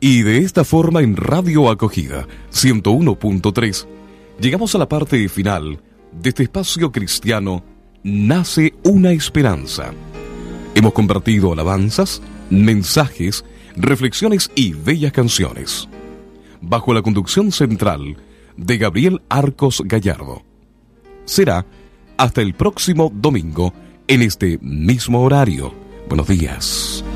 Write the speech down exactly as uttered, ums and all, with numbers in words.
Y de esta forma en Radio Acogida ciento uno punto tres llegamos a la parte final de este espacio cristiano Nace una Esperanza. Hemos compartido alabanzas, mensajes, reflexiones y bellas canciones, bajo la conducción central de Gabriel Arcos Gallardo. Será hasta el próximo domingo en este mismo horario. Buenos días.